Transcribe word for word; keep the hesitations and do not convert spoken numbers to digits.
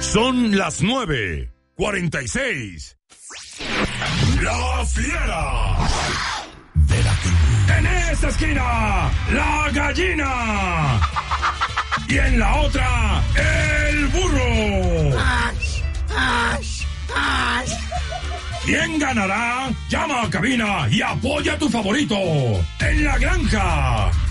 Son las nueve, cuarenta y seis. La Fiera. En esta esquina, la gallina. Y en la otra, el burro. ¿Quién ganará? Llama a cabina y apoya a tu favorito. En la granja,